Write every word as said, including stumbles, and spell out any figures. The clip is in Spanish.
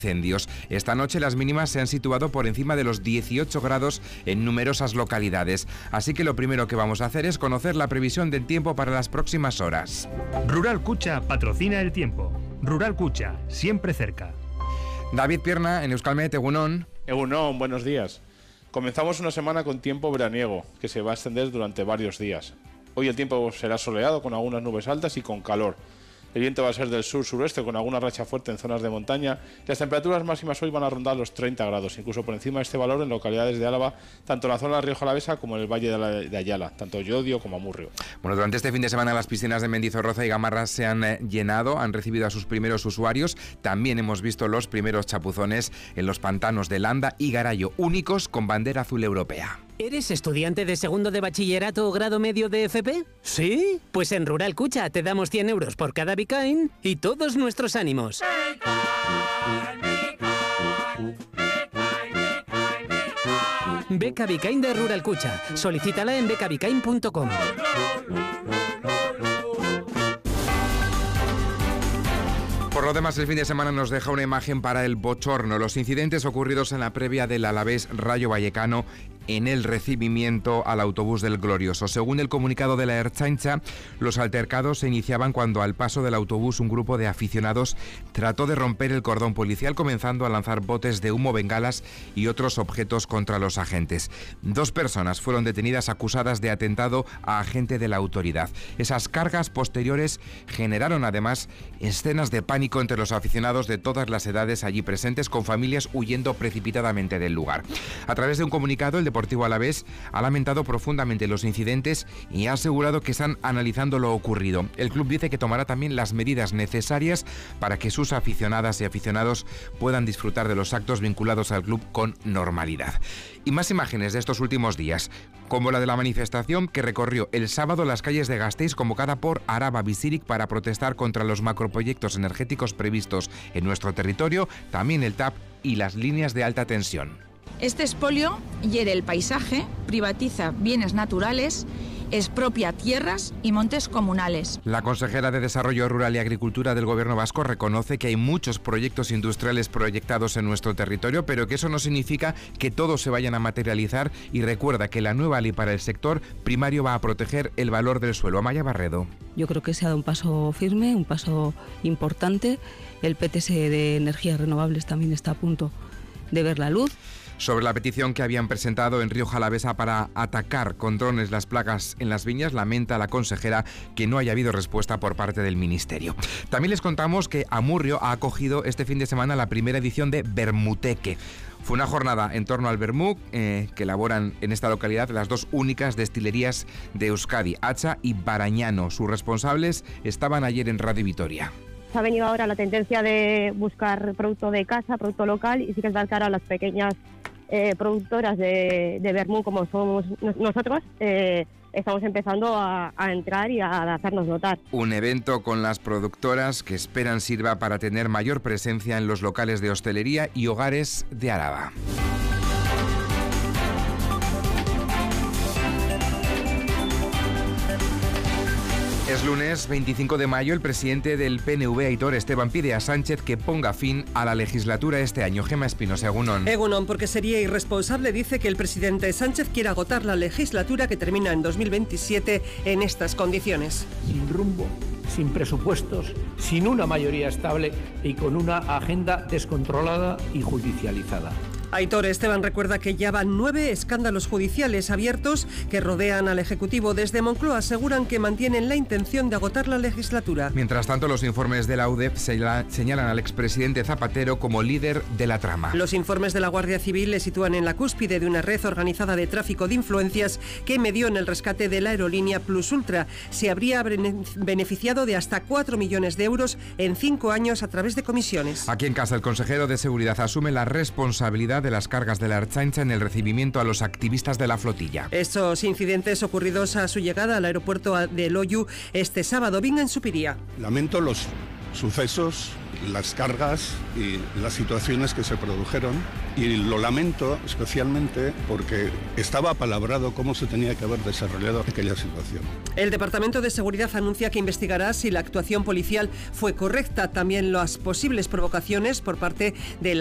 incendios. Esta noche las mínimas se han situado por encima de los dieciocho grados en numerosas localidades. Así que lo primero que vamos a hacer es conocer la previsión del tiempo para las próximas horas. Rural Cucha patrocina el tiempo. Rural Cucha, siempre cerca. David Pierna, en Euskalmet, Egunon. Egunon, buenos días. Comenzamos una semana con tiempo veraniego, que se va a extender durante varios días. Hoy el tiempo será soleado, con algunas nubes altas y con calor. El viento va a ser del sur-suroeste, con alguna racha fuerte en zonas de montaña. Las temperaturas máximas hoy van a rondar los treinta grados, incluso por encima de este valor en localidades de Álava, tanto en la zona de Rioja Alavesa como en el Valle de, la, de Ayala, tanto Llodio como Amurrio. Bueno, durante este fin de semana las piscinas de Mendizorroza y Gamarra se han eh, llenado, han recibido a sus primeros usuarios. También hemos visto los primeros chapuzones en los pantanos de Landa y Garayo, únicos con bandera azul europea. ¿Eres estudiante de segundo de bachillerato o grado medio de F P? ¿Sí? Pues en Rural Cucha te damos cien euros por cada Bicain y todos nuestros ánimos. Beca Bicain de Rural Cucha. Solicítala en beca bicain punto com. Por lo demás, el fin de semana nos deja una imagen para el bochorno. Los incidentes ocurridos en la previa del Alavés Rayo Vallecano en el recibimiento al autobús del Glorioso. Según el comunicado de la Ertzaintza, los altercados se iniciaban cuando al paso del autobús un grupo de aficionados trató de romper el cordón policial, comenzando a lanzar botes de humo, bengalas y otros objetos contra los agentes. Dos personas fueron detenidas acusadas de atentado a agente de la autoridad. Esas cargas posteriores generaron además escenas de pánico entre los aficionados de todas las edades allí presentes, con familias huyendo precipitadamente del lugar. A través de un comunicado, el Deportivo Alavés ha lamentado profundamente los incidentes y ha asegurado que están analizando lo ocurrido. El club dice que tomará también las medidas necesarias para que sus aficionadas y aficionados puedan disfrutar de los actos vinculados al club con normalidad. Y más imágenes de estos últimos días, como la de la manifestación que recorrió el sábado las calles de Gasteiz, convocada por Araba Bizirik para protestar contra los macroproyectos energéticos previstos en nuestro territorio, también el T A P y las líneas de alta tensión. Este expolio hiere el paisaje, privatiza bienes naturales, expropia tierras y montes comunales. La consejera de Desarrollo Rural y Agricultura del Gobierno vasco reconoce que hay muchos proyectos industriales proyectados en nuestro territorio, pero que eso no significa que todos se vayan a materializar, y recuerda que la nueva ley para el sector primario va a proteger el valor del suelo. Amaya Barredo. Yo creo que se ha dado un paso firme, un paso importante. El P T S de energías renovables también está a punto de ver la luz. Sobre la petición que habían presentado en Rioja Alavesa para atacar con drones las plagas en las viñas, lamenta la consejera que no haya habido respuesta por parte del Ministerio. También les contamos que Amurrio ha acogido este fin de semana la primera edición de Bermuteque. Fue una jornada en torno al vermú eh, que elaboran en esta localidad las dos únicas destilerías de Euskadi, Hacha y Barañano. Sus responsables estaban ayer en Radio Vitoria. Se ha venido ahora la tendencia de buscar producto de casa, producto local, y sí que es dar cara a las pequeñas eh, productoras de, de vermú como somos nosotros. Eh, estamos empezando a, a entrar y a hacernos notar. Un evento con las productoras que esperan sirva para tener mayor presencia en los locales de hostelería y hogares de Álava. Es lunes veinticinco de mayo. El presidente del P N V, Aitor Esteban, pide a Sánchez que ponga fin a la legislatura este año. Gema Espinosa, Egunon. Egunon, porque sería irresponsable, dice, que el presidente Sánchez quiera agotar la legislatura que termina en dos mil veintisiete en estas condiciones. Sin rumbo, sin presupuestos, sin una mayoría estable y con una agenda descontrolada y judicializada. Aitor Esteban recuerda que ya van nueve escándalos judiciales abiertos que rodean al Ejecutivo. Desde Moncloa aseguran que mantienen la intención de agotar la legislatura. Mientras tanto, los informes de la U D E F señalan al expresidente Zapatero como líder de la trama. Los informes de la Guardia Civil le sitúan en la cúspide de una red organizada de tráfico de influencias que medió en el rescate de la aerolínea Plus Ultra. Se habría beneficiado de hasta cuatro millones de euros en cinco años a través de comisiones. Aquí en casa, el consejero de Seguridad asume la responsabilidad de las cargas de la Ertzaintza en el recibimiento a los activistas de la flotilla. Estos incidentes ocurridos a su llegada al aeropuerto de Loiu este sábado. Vinga en Supiria. Lamento los sucesos las cargas y las situaciones que se produjeron, y lo lamento especialmente porque estaba apalabrado cómo se tenía que haber desarrollado aquella situación. El Departamento de Seguridad anuncia que investigará si la actuación policial fue correcta, también las posibles provocaciones por parte de la